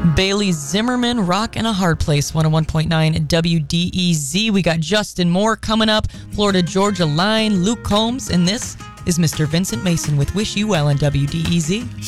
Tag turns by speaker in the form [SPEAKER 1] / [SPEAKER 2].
[SPEAKER 1] Bailey Zimmerman, Rock in a Hard Place, 101.9 WDEZ. We got Justin Moore coming up, Florida Georgia Line, Luke Combs, and this is Mr. Vincent Mason with Wish You Well on WDEZ.